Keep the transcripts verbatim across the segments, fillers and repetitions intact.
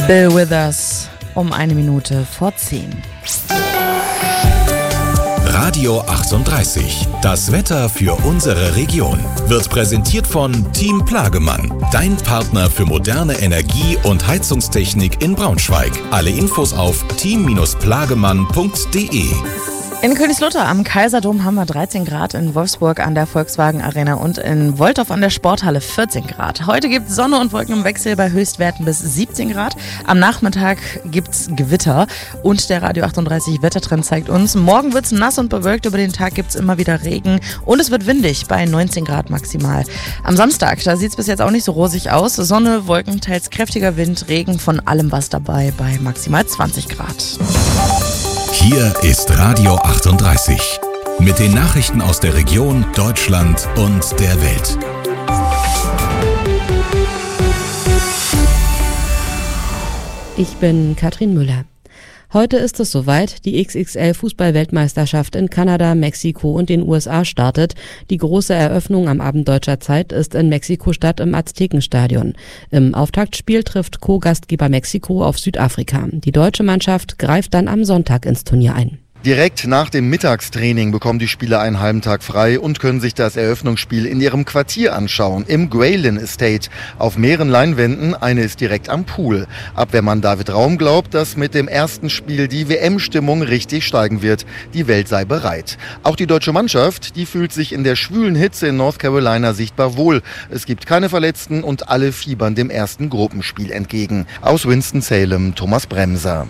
Bill Withers um eine Minute vor zehn. Radio achtunddreißig. Das Wetter für unsere Region wird präsentiert von Team Plagemann. Dein Partner für moderne Energie- und Heizungstechnik in Braunschweig. Alle Infos auf team plagemann punkt de. In Königslutter am Kaiserdom haben wir dreizehn Grad, in Wolfsburg an der Volkswagen Arena und in Wolldorf an der Sporthalle vierzehn Grad. Heute gibt es Sonne und Wolken im Wechsel bei Höchstwerten bis siebzehn Grad. Am Nachmittag gibt es Gewitter und der Radio achtunddreißig Wettertrend zeigt uns, morgen wird es nass und bewölkt, über den Tag gibt es immer wieder Regen und es wird windig bei neunzehn Grad maximal. Am Samstag, da sieht es bis jetzt auch nicht so rosig aus. Sonne, Wolken, teils kräftiger Wind, Regen, von allem was dabei bei maximal zwanzig Grad. Hier ist Radio achtunddreißig mit den Nachrichten aus der Region, Deutschland und der Welt. Ich bin Katrin Müller. Heute ist es soweit, die X X L-Fußball-Weltmeisterschaft in Kanada, Mexiko und den U S A startet. Die große Eröffnung am Abend deutscher Zeit ist in Mexiko-Stadt im Aztekenstadion. Im Auftaktspiel trifft Co-Gastgeber Mexiko auf Südafrika. Die deutsche Mannschaft greift dann am Sonntag ins Turnier ein. Direkt nach dem Mittagstraining bekommen die Spieler einen halben Tag frei und können sich das Eröffnungsspiel in ihrem Quartier anschauen, im Graylin Estate. Auf mehreren Leinwänden, eine ist direkt am Pool. Abwehrmann David Raum glaubt, dass mit dem ersten Spiel die W M-Stimmung richtig steigen wird. Die Welt sei bereit. Auch die deutsche Mannschaft, die fühlt sich in der schwülen Hitze in North Carolina sichtbar wohl. Es gibt keine Verletzten und alle fiebern dem ersten Gruppenspiel entgegen. Aus Winston-Salem, Thomas Bremser.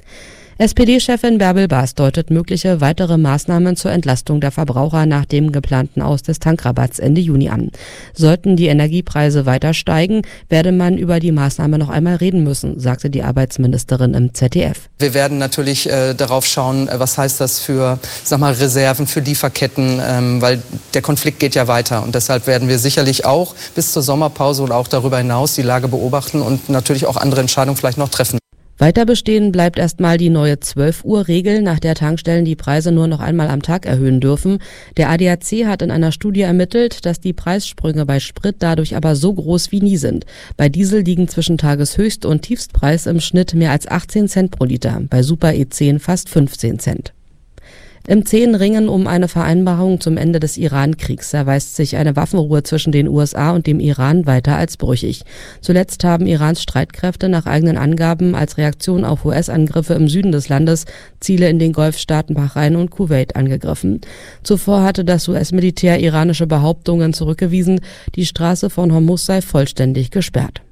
S P D-Chefin Bärbel Baas deutet mögliche weitere Maßnahmen zur Entlastung der Verbraucher nach dem geplanten Aus des Tankrabatts Ende Juni an. Sollten die Energiepreise weiter steigen, werde man über die Maßnahme noch einmal reden müssen, sagte die Arbeitsministerin im Z D F. Wir werden natürlich äh, darauf schauen, äh, was heißt das für, sag mal, Reserven, für Lieferketten, ähm, weil der Konflikt geht ja weiter. Und deshalb werden wir sicherlich auch bis zur Sommerpause und auch darüber hinaus die Lage beobachten und natürlich auch andere Entscheidungen vielleicht noch treffen. Weiter bestehen bleibt erstmal die neue zwölf Uhr Regel, nach der Tankstellen die Preise nur noch einmal am Tag erhöhen dürfen. Der A D A C hat in einer Studie ermittelt, dass die Preissprünge bei Sprit dadurch aber so groß wie nie sind. Bei Diesel liegen zwischen Tageshöchst- und Tiefstpreis im Schnitt mehr als achtzehn Cent pro Liter, bei Super E zehn fast fünfzehn Cent. Im zähen Ringen um eine Vereinbarung zum Ende des Iran-Kriegs erweist sich eine Waffenruhe zwischen den U S A und dem Iran weiter als brüchig. Zuletzt haben Irans Streitkräfte nach eigenen Angaben als Reaktion auf U S-Angriffe im Süden des Landes Ziele in den Golfstaaten Bahrain und Kuwait angegriffen. Zuvor hatte das U S-Militär iranische Behauptungen zurückgewiesen, die Straße von Hormuz sei vollständig gesperrt.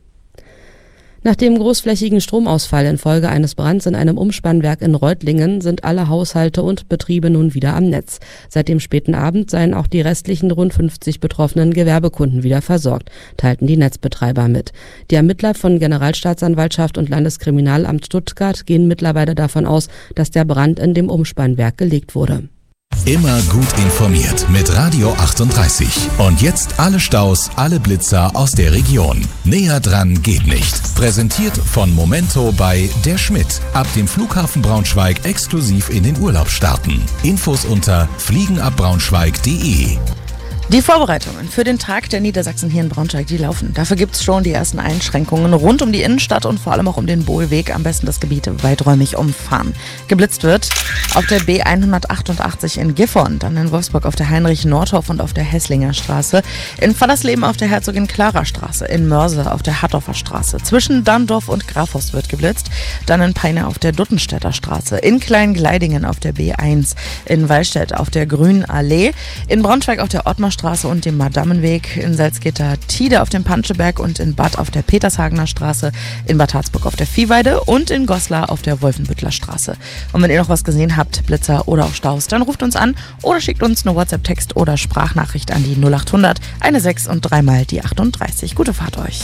Nach dem großflächigen Stromausfall infolge eines Brands in einem Umspannwerk in Reutlingen sind alle Haushalte und Betriebe nun wieder am Netz. Seit dem späten Abend seien auch die restlichen rund fünfzig betroffenen Gewerbekunden wieder versorgt, teilten die Netzbetreiber mit. Die Ermittler von Generalstaatsanwaltschaft und Landeskriminalamt Stuttgart gehen mittlerweile davon aus, dass der Brand in dem Umspannwerk gelegt wurde. Immer gut informiert mit Radio achtunddreißig. Und jetzt alle Staus, alle Blitzer aus der Region. Näher dran geht nicht. Präsentiert von Momento bei Der Schmidt. Ab dem Flughafen Braunschweig exklusiv in den Urlaub starten. Infos unter fliegenabbraunschweig punkt de. Die Vorbereitungen für den Tag der Niedersachsen hier in Braunschweig, die laufen. Dafür gibt es schon die ersten Einschränkungen rund um die Innenstadt und vor allem auch um den Bohlweg. Am besten das Gebiet weiträumig umfahren. Geblitzt wird auf der B hundertachtundachtzig in Gifhorn, dann in Wolfsburg auf der Heinrich-Nordhoff und auf der Hesslinger Straße, in Fallersleben auf der Herzogin-Clara-Straße, in Mörse auf der Hattorfer Straße, zwischen Dandorf und Grafhorst wird geblitzt, dann in Peine auf der Duttenstädter Straße, in Kleingleidingen auf der B eins, in Wallstedt auf der Grünen Allee, in Braunschweig auf der Ottmar Straße und dem Madammenweg, in Salzgitter-Tide auf dem Panscheberg und in Bad auf der Petershagener Straße, in Bad Harzburg auf der Viehweide und in Goslar auf der Wolfenbüttler Straße. Und wenn ihr noch was gesehen habt, Blitzer oder auch Staus, dann ruft uns an oder schickt uns eine WhatsApp-Text oder Sprachnachricht an die null acht hundert, eine sechs und dreimal die achtunddreißig. Gute Fahrt euch.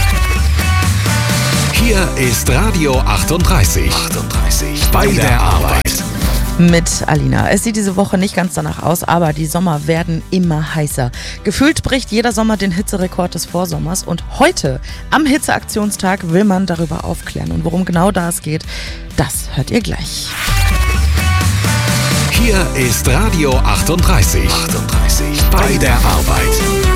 Hier ist Radio achtunddreißig. achtunddreißig. Bei der Arbeit. Mit Alina. Es sieht diese Woche nicht ganz danach aus, aber die Sommer werden immer heißer. Gefühlt bricht jeder Sommer den Hitzerekord des Vorsommers und heute, am Hitzeaktionstag, will man darüber aufklären. Und worum genau das geht, das hört ihr gleich. Hier ist Radio achtunddreißig. achtunddreißig. Bei der Arbeit.